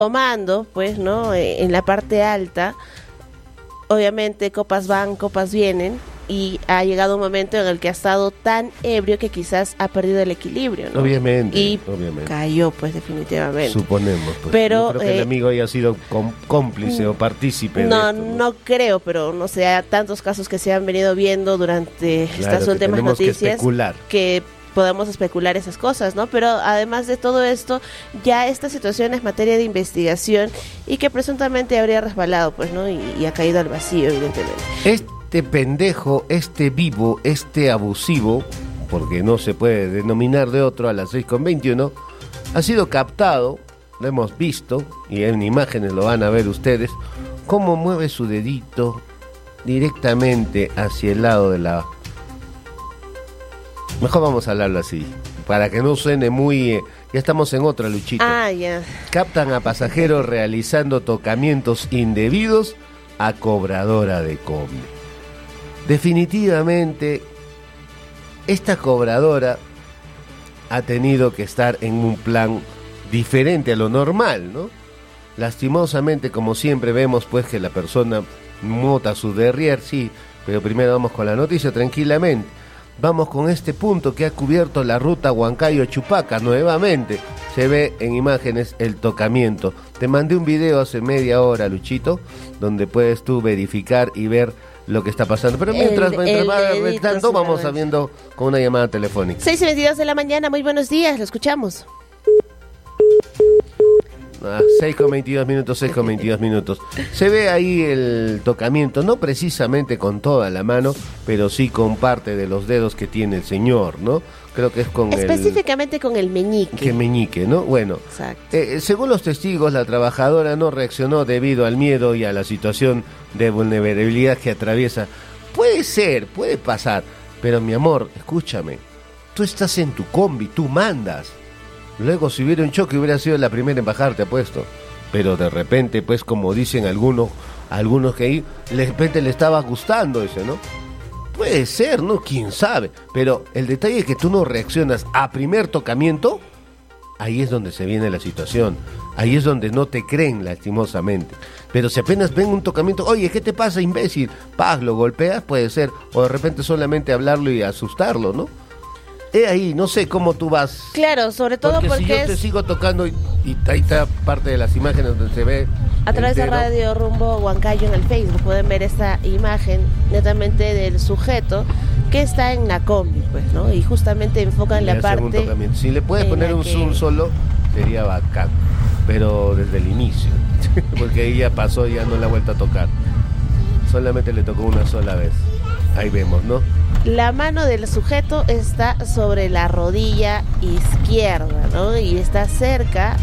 tomando, pues, ¿no? En la parte alta, obviamente copas van, copas vienen, y ha llegado un momento en el que ha estado tan ebrio que quizás ha perdido el equilibrio, ¿no? Obviamente. Y cayó, pues, definitivamente. Suponemos, pues. Pero, no creo que el amigo haya sido cómplice o partícipe de esto, ¿no? No creo, pero no sé, hay tantos casos que se han venido viendo durante estas últimas noticias que podemos especular esas cosas, ¿no? Pero además de todo esto, ya esta situación es materia de investigación y que presuntamente habría resbalado, pues, ¿no? Y ha caído al vacío, evidentemente. Este pendejo, este vivo, este abusivo, porque no se puede denominar de otro, a las 6:21, ha sido captado, lo hemos visto, y en imágenes lo van a ver ustedes, cómo mueve su dedito directamente hacia el lado de la... Mejor vamos a hablarlo así, para que no suene muy... ya estamos en otra, Luchito. Ya. Captan a pasajeros realizando tocamientos indebidos a cobradora de combi. Definitivamente, esta cobradora ha tenido que estar en un plan diferente a lo normal, ¿no? Lastimosamente, como siempre vemos, pues, que la persona mota su derrier, sí, pero primero vamos con la noticia tranquilamente. Vamos con este punto que ha cubierto la ruta Huancayo-Chupaca nuevamente. Se ve en imágenes el tocamiento. Te mandé un video hace media hora, Luchito, donde puedes tú verificar y ver lo que está pasando. Pero mientras va restando, vamos sabiendo con una llamada telefónica. 6:22 de la mañana, muy buenos días, lo escuchamos. 6:22 minutos. Se ve ahí el tocamiento, no precisamente con toda la mano, pero sí con parte de los dedos que tiene el señor, ¿no? Creo que es con específicamente con el meñique. Que meñique, ¿no? Bueno, según los testigos, la trabajadora no reaccionó debido al miedo y a la situación de vulnerabilidad que atraviesa. Puede ser, puede pasar, pero mi amor, escúchame, tú estás en tu combi, tú mandas. Luego, si hubiera un choque, hubiera sido la primera en bajar, te apuesto. Pero de repente, pues, como dicen algunos que ahí, de repente le estaba gustando ese, ¿no? Puede ser, ¿no? Quién sabe. Pero el detalle es que tú no reaccionas a primer tocamiento, ahí es donde se viene la situación. Ahí es donde no te creen, lastimosamente. Pero si apenas ven un tocamiento, oye, ¿qué te pasa, imbécil? Paz, lo golpeas, puede ser. O de repente solamente hablarlo y asustarlo, ¿no? Ahí, no sé cómo tú vas. Claro, sobre todo porque si yo te sigo tocando y ahí está parte de las imágenes donde se ve a través de Radio Rumbo Huancayo en el Facebook, pueden ver esta imagen netamente del sujeto que está en la combi, pues, ¿no? Y justamente enfocan la parte. Si le puedes poner un zoom solo, sería bacán, pero desde el inicio, porque ahí ya pasó y ya no la ha vuelto a tocar. Solamente le tocó una sola vez. Ahí vemos, ¿no? La mano del sujeto está sobre la rodilla izquierda, ¿no? Y está cerca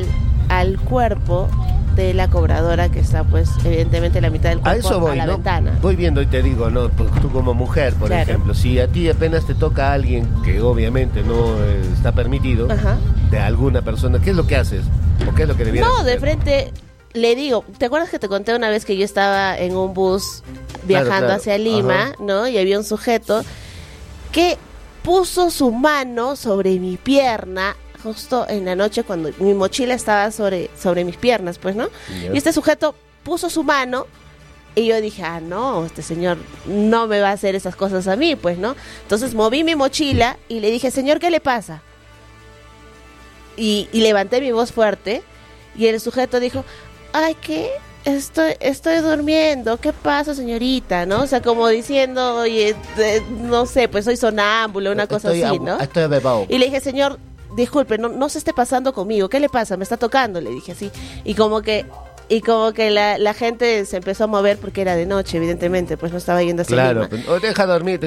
al cuerpo de la cobradora, que está, pues, evidentemente la mitad del cuerpo a eso voy, a la ¿no? ventana. Voy viendo y te digo, ¿no? Pues tú como mujer, por ejemplo, si a ti apenas te toca a alguien que obviamente no está permitido, de alguna persona, ¿qué es lo que haces? ¿O qué es lo que debieras hacer? De frente le digo, ¿te acuerdas que te conté una vez que yo estaba en un bus viajando hacia Lima, ¿no? Y había un sujeto que puso su mano sobre mi pierna justo en la noche cuando mi mochila estaba sobre mis piernas, pues, ¿no? Yeah. Y este sujeto puso su mano y yo dije, no, este señor no me va a hacer esas cosas a mí, pues, ¿no? Entonces moví mi mochila y le dije, señor, ¿qué le pasa? Y levanté mi voz fuerte y el sujeto dijo, ay, ¿qué? Estoy durmiendo, ¿qué pasa, señorita? ¿No? O sea, como diciendo, oye, no sé, pues soy sonámbulo, una cosa así, ¿no? Estoy bebado. Y le dije, señor, disculpe, no se esté pasando conmigo, ¿qué le pasa? Me está tocando, le dije así. Y como que la gente se empezó a mover porque era de noche, evidentemente, pues no estaba yendo hacia Lima. Claro, deja dormir.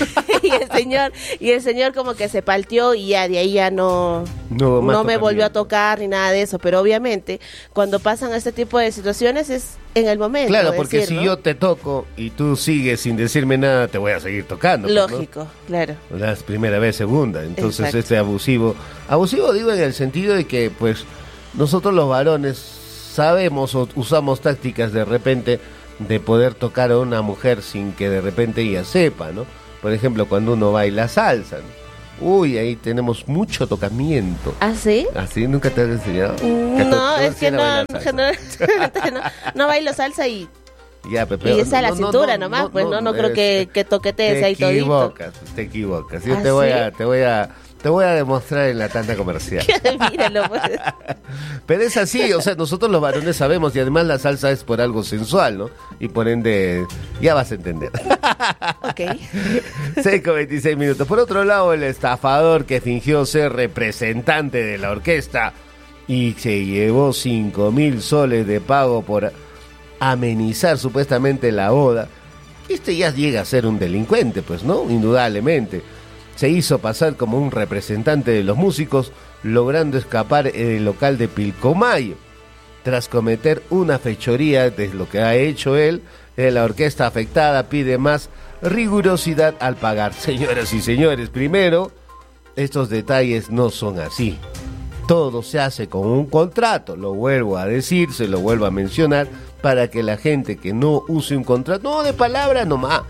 Y el señor como que se palteó y ya de ahí ya no me volvió a tocar ni nada de eso, pero obviamente cuando pasan este tipo de situaciones es en el momento. Claro, porque si yo te toco y tú sigues sin decirme nada, te voy a seguir tocando. Lógico, ¿no? Claro. La primera vez, segunda. Entonces Exacto. Abusivo digo en el sentido de que pues nosotros los varones sabemos o usamos tácticas de repente de poder tocar a una mujer sin que de repente ella sepa, ¿no? Por ejemplo, cuando uno baila salsa, ¿no? Uy, ahí tenemos mucho tocamiento. ¿Ah, sí? ¿Así? ¿Nunca te has enseñado? No, es que no, generalmente no bailo salsa y es a la cintura nomás, pues no creo que toquetees ahí todito. Te equivocas. Yo te voy a demostrar en la tanda comercial. Míralo, pues. Pero es así, o sea, nosotros los varones sabemos, y además la salsa es por algo sensual, ¿no? Y por ende, ya vas a entender. Ok. 6:26. Por otro lado, el estafador que fingió ser representante de la orquesta y se llevó 5.000 soles de pago por amenizar supuestamente la boda, ya llega a ser un delincuente, pues, ¿no? Indudablemente. Se hizo pasar como un representante de los músicos, logrando escapar del local de Pilcomayo. Tras cometer una fechoría de lo que ha hecho él, la orquesta afectada pide más rigurosidad al pagar. Señoras y señores, primero, estos detalles no son así. Todo se hace con un contrato, lo vuelvo a decir, se lo vuelvo a mencionar, para que la gente que no use un contrato, no de palabra nomás,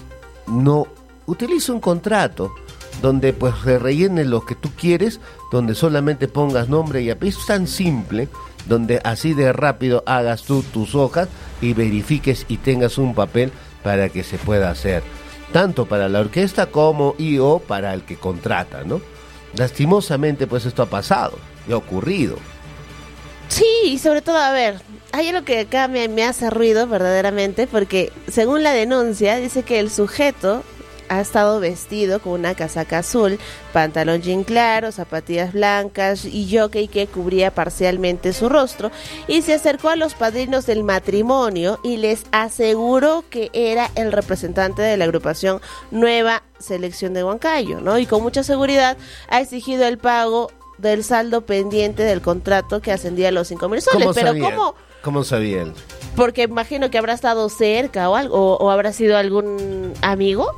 no utilice un contrato donde pues se rellene lo que tú quieres, donde solamente pongas nombre y apellido, es tan simple, donde así de rápido hagas tú tus hojas y verifiques y tengas un papel para que se pueda hacer, tanto para la orquesta como o para el que contrata, ¿no? Lastimosamente pues esto ha pasado y ha ocurrido. Sí, y sobre todo, a ver, hay algo que acá me hace ruido verdaderamente, porque según la denuncia dice que el sujeto ha estado vestido con una casaca azul, pantalón jean claro, zapatillas blancas y jockey que cubría parcialmente su rostro, y se acercó a los padrinos del matrimonio y les aseguró que era el representante de la agrupación Nueva Selección de Huancayo, ¿no? Y con mucha seguridad ha exigido el pago del saldo pendiente del contrato que ascendía a los 5.000 soles. Pero ¿Cómo sabía él? Porque imagino que habrá estado cerca o algo, o habrá sido algún amigo.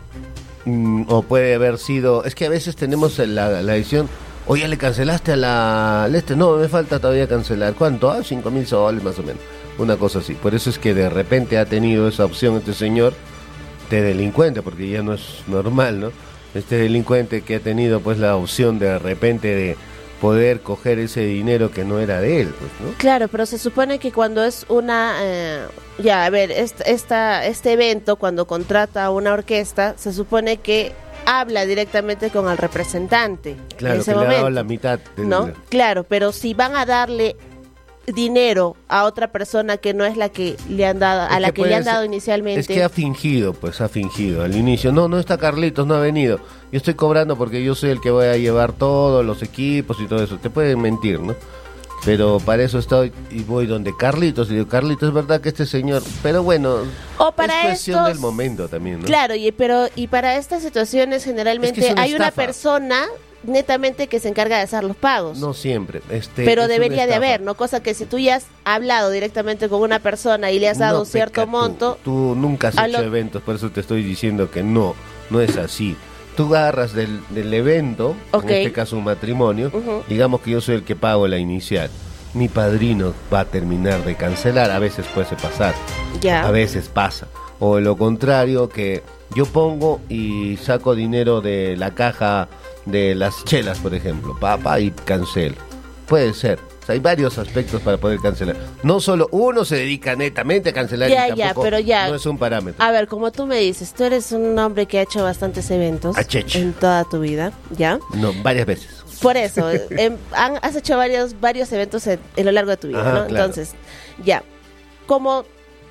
O puede haber sido, es que a veces tenemos la edición, o ya le cancelaste a no, me falta todavía cancelar, ¿cuánto? 5.000 soles más o menos, una cosa así. Por eso es que de repente ha tenido esa opción este señor de delincuente, porque ya no es normal, ¿no? Este delincuente que ha tenido pues la opción de repente de poder coger ese dinero que no era de él, pues, ¿no? Claro, pero se supone que cuando es este evento, cuando contrata a una orquesta, se supone que habla directamente con el representante. Claro, en ese que momento, le ha dado la mitad. ¿No? Claro, pero si van a darle dinero a otra persona que no es la que le han dado, a la que le han dado inicialmente. Es que ha fingido al inicio. No está Carlitos, no ha venido. Yo estoy cobrando porque yo soy el que voy a llevar todos los equipos y todo eso. Te pueden mentir, ¿no? Pero para eso estoy y voy donde Carlitos. Y digo, Carlitos, es verdad que este señor... Pero bueno, o para es cuestión del momento también, ¿no? Claro, y para estas situaciones generalmente hay una persona netamente que se encarga de hacer los pagos. No siempre. Pero debería de haber, ¿no? Cosa que si tú ya has hablado directamente con una persona y le has dado cierto monto... Tú nunca has hecho eventos, por eso te estoy diciendo que no es así. Tú agarras del evento, en este caso un matrimonio, digamos que yo soy el que pago la inicial. Mi padrino va a terminar de cancelar, a veces puede pasar, a veces pasa. O lo contrario, que yo pongo y saco dinero de la caja de las chelas, por ejemplo, y cancelo. Puede ser. O sea, hay varios aspectos para poder cancelar. No solo uno se dedica netamente a cancelar, y tampoco no es un parámetro. A ver, como tú me dices, tú eres un hombre que ha hecho bastantes eventos en toda tu vida, ¿ya? No, varias veces. Por eso, has hecho varios eventos en lo largo de tu vida, ¿no? Claro. Entonces, ya, como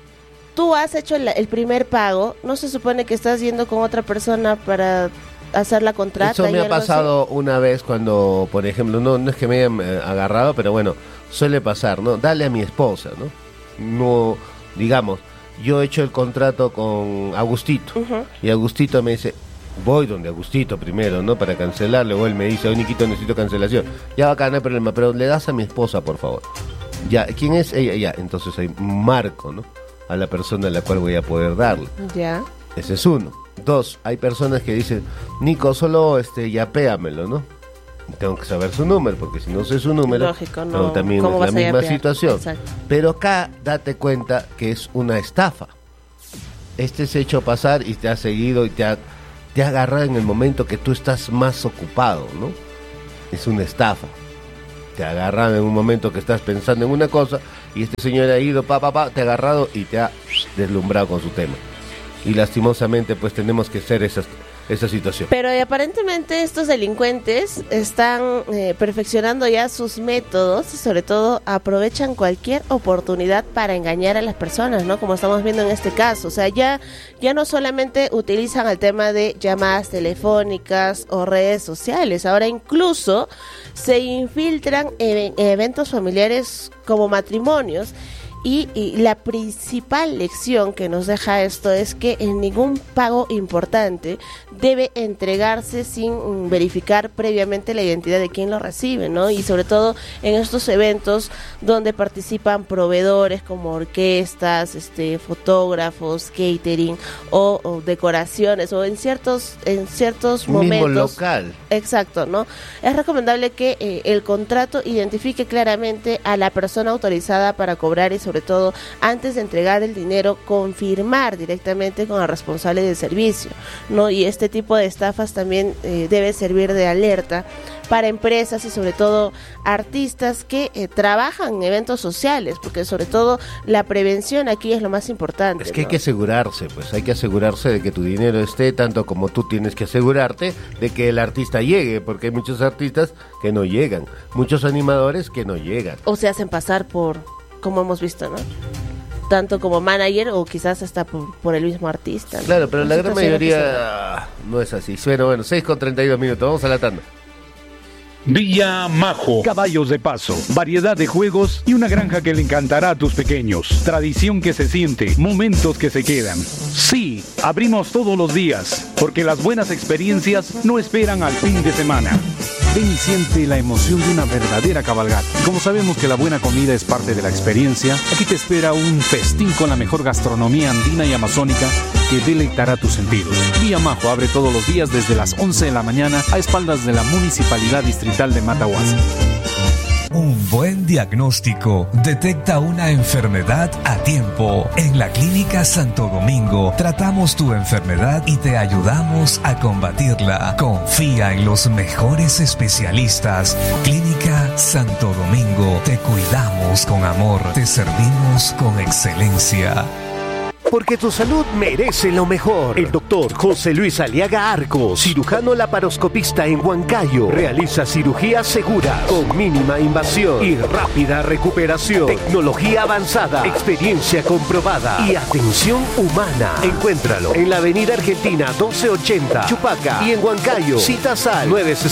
tú has hecho el primer pago, ¿no se supone que estás yendo con otra persona para hacer la contrata? Eso me ha pasado una vez cuando, por ejemplo, no es que me hayan agarrado, pero bueno, suele pasar, ¿no? Dale a mi esposa, ¿no? No, digamos, yo he hecho el contrato con Agustito, y Agustito me dice, voy donde Agustito primero, ¿no? Para cancelarle, o él me dice, Niquito, necesito cancelación. Ya bacán, no hay problema, pero le das a mi esposa, por favor. Ya, ¿quién es ella? Ya, entonces ahí marco, ¿no? A la persona a la cual voy a poder darle. Ya. Ese es uno. Dos, hay personas que dicen, Nico, solo yapéamelo, ¿no? Tengo que saber su número, porque si no sé su número, lógico, no. También es la misma situación. Exacto. Pero acá date cuenta que es una estafa. Este se ha hecho pasar y te ha seguido y te te agarra en el momento que tú estás más ocupado, ¿no? Es una estafa. Te agarran en un momento que estás pensando en una cosa y este señor ha ido, te ha agarrado y te ha deslumbrado con su tema. Y lastimosamente pues tenemos que hacer esa situación. Pero aparentemente estos delincuentes están perfeccionando ya sus métodos y sobre todo aprovechan cualquier oportunidad para engañar a las personas, ¿no? Como estamos viendo en este caso. O sea, ya no solamente utilizan el tema de llamadas telefónicas o redes sociales, ahora incluso se infiltran en eventos familiares como matrimonios. Y la principal lección que nos deja esto es que en ningún pago importante debe entregarse sin verificar previamente la identidad de quien lo recibe, ¿no? Y sobre todo en estos eventos donde participan proveedores como orquestas, fotógrafos, catering o decoraciones o en ciertos momentos. Mismo local. Exacto, ¿no? Es recomendable que el contrato identifique claramente a la persona autorizada para cobrar y sobre todo antes de entregar el dinero confirmar directamente con el responsable del servicio, ¿no? Y este tipo de estafas también debe servir de alerta para empresas y sobre todo artistas que trabajan en eventos sociales, porque sobre todo la prevención aquí es lo más importante. Es que hay que asegurarse, pues hay que asegurarse de que tu dinero esté, tanto como tú tienes que asegurarte de que el artista llegue, porque hay muchos artistas que no llegan, muchos animadores que no llegan. O se hacen pasar por, como hemos visto, ¿no? Tanto como manager o quizás hasta por el mismo artista, ¿no? Claro, pero la gran mayoría no es así. Bueno, 6:32, vamos a la tanda. Villa Majo, caballos de paso, variedad de juegos y una granja que le encantará a tus pequeños. Tradición que se siente, momentos que se quedan. Sí, abrimos todos los días, porque las buenas experiencias no esperan al fin de semana. Ven y siente la emoción de una verdadera cabalgata. Como sabemos que la buena comida es parte de la experiencia, aquí te espera un festín con la mejor gastronomía andina y amazónica que deleitará tus sentidos. Villa Majo abre todos los días desde las 11 de la mañana a espaldas de la Municipalidad Distrital de Matahuasi. Un buen diagnóstico detecta una enfermedad a tiempo. En la Clínica Santo Domingo tratamos tu enfermedad y te ayudamos a combatirla. Confía en los mejores especialistas. Clínica Santo Domingo. Te cuidamos con amor. Te servimos con excelencia. Porque tu salud merece lo mejor. El doctor José Luis Aliaga Arcos, cirujano laparoscopista en Huancayo, realiza cirugías seguras, con mínima invasión y rápida recuperación. Tecnología avanzada, experiencia comprobada y atención humana. Encuéntralo en la Avenida Argentina 1280, Chupaca, y en Huancayo. Citas al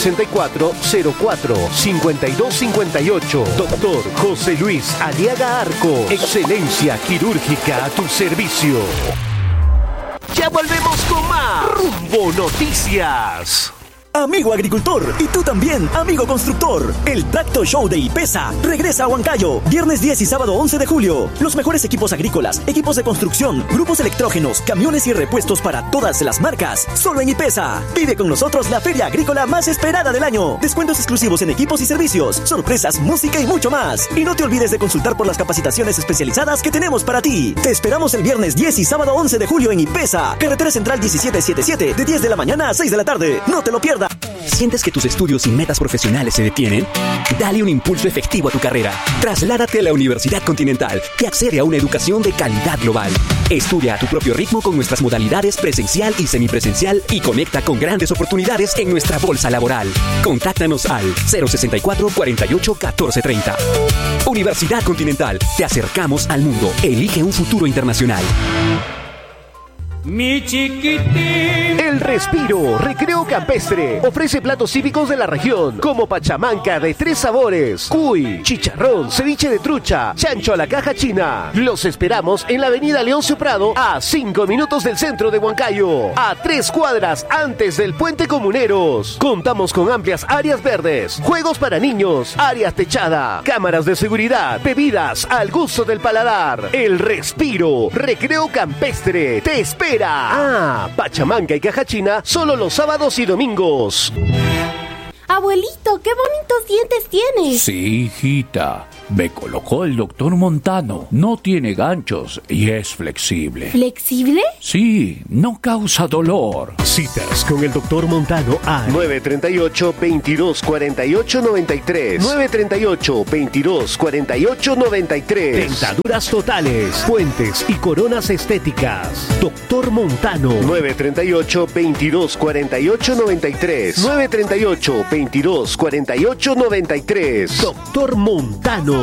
964-04-5258. Doctor José Luis Aliaga Arcos. Excelencia quirúrgica a tu servicio. Ya volvemos con más Rumbo Noticias. Amigo agricultor, y tú también, amigo constructor. El Tractor Show de IPESA regresa a Huancayo, viernes 10 y sábado 11 de julio. Los mejores equipos agrícolas, equipos de construcción, grupos electrógenos, camiones y repuestos para todas las marcas. Solo en IPESA. Vive con nosotros la feria agrícola más esperada del año. Descuentos exclusivos en equipos y servicios, sorpresas, música y mucho más. Y no te olvides de consultar por las capacitaciones especializadas que tenemos para ti. Te esperamos el viernes 10 y sábado 11 de julio en IPESA. Carretera Central 1777, de 10 de la mañana a 6 de la tarde. No te lo pierdas. ¿Sientes que tus estudios y metas profesionales se detienen? Dale un impulso efectivo a tu carrera. Trasládate a la Universidad Continental y accede a una educación de calidad global. Estudia a tu propio ritmo con nuestras modalidades presencial y semipresencial y conecta con grandes oportunidades en nuestra bolsa laboral. Contáctanos al 064 48 14 30. Universidad Continental. Te acercamos al mundo. Elige un futuro internacional. Mi chiquitín. El Respiro Recreo Campestre ofrece platos típicos de la región, como pachamanca de 3 sabores, cuy, chicharrón, ceviche de trucha, chancho a la caja china. Los esperamos en la avenida Leoncio Prado, a 5 minutos del centro de Huancayo, a 3 cuadras antes del Puente Comuneros. Contamos con amplias áreas verdes, juegos para niños, áreas techada, cámaras de seguridad, bebidas al gusto del paladar. El Respiro Recreo Campestre te espera. Pachamanca y caja china solo los sábados y domingos. Abuelito, qué bonitos dientes tienes. Sí, hijita. Me colocó el doctor Montano. No tiene ganchos y es flexible. ¿Flexible? Sí, no causa dolor. Citas con el doctor Montano al 938-2248-93. 938-2248-93. Dentaduras totales, puentes y coronas estéticas. Doctor Montano. 938-2248-93. 938-2248-93. Doctor Montano.